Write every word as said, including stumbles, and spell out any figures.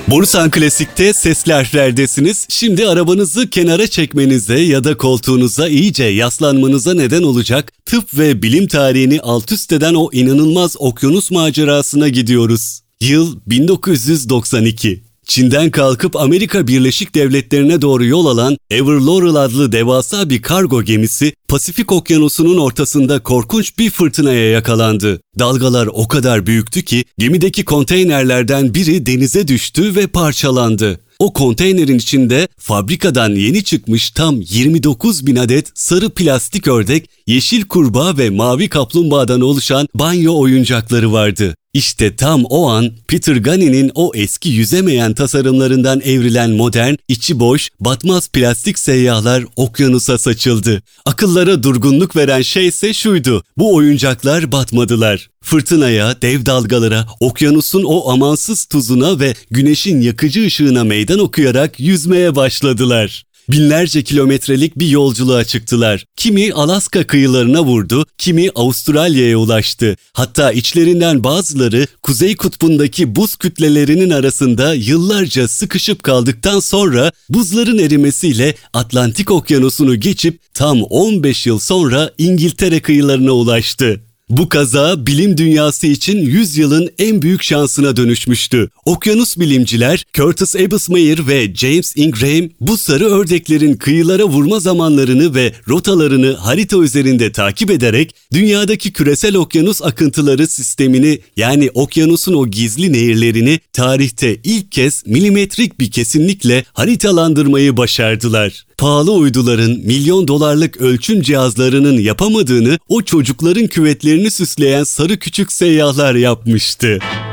Borusan Klasik'te sesli harflerdesiniz. Şimdi arabanızı kenara çekmenize ya da koltuğunuza iyice yaslanmanıza neden olacak tıp ve bilim tarihini alt üst eden o inanılmaz okyanus macerasına gidiyoruz. Yıl bin dokuz yüz doksan iki. Çin'den kalkıp Amerika Birleşik Devletleri'ne doğru yol alan Ever Laurel adlı devasa bir kargo gemisi Pasifik Okyanusu'nun ortasında korkunç bir fırtınaya yakalandı. Dalgalar o kadar büyüktü ki gemideki konteynerlerden biri denize düştü ve parçalandı. O konteynerin içinde fabrikadan yeni çıkmış tam yirmi dokuz bin adet sarı plastik ördek, yeşil kurbağa ve mavi kaplumbağadan oluşan banyo oyuncakları vardı. İşte tam o an Peter Gunny'nin o eski yüzemeyen tasarımlarından evrilen modern, içi boş, batmaz plastik seyyahlar okyanusa saçıldı. Akıllara durgunluk veren şey ise şuydu: bu oyuncaklar batmadılar. Fırtınaya, dev dalgalara, okyanusun o amansız tuzuna ve güneşin yakıcı ışığına meydan okuyarak yüzmeye başladılar. Binlerce kilometrelik bir yolculuğa çıktılar. Kimi Alaska kıyılarına vurdu, kimi Avustralya'ya ulaştı. Hatta içlerinden bazıları Kuzey Kutbu'ndaki buz kütlelerinin arasında yıllarca sıkışıp kaldıktan sonra buzların erimesiyle Atlantik Okyanusu'nu geçip tam on beş yıl sonra İngiltere kıyılarına ulaştı. Bu kaza bilim dünyası için yüzyılın en büyük şansına dönüşmüştü. Okyanus bilimciler Curtis Ebbsmeyer ve James Ingraham bu sarı ördeklerin kıyılara vurma zamanlarını ve rotalarını harita üzerinde takip ederek dünyadaki küresel okyanus akıntıları sistemini, yani okyanusun o gizli nehirlerini tarihte ilk kez milimetrik bir kesinlikle haritalandırmayı başardılar. Pahalı uyduların, milyon dolarlık ölçüm cihazlarının yapamadığını o çocukların küvetlerini süsleyen sarı küçük seyyahlar yapmıştı.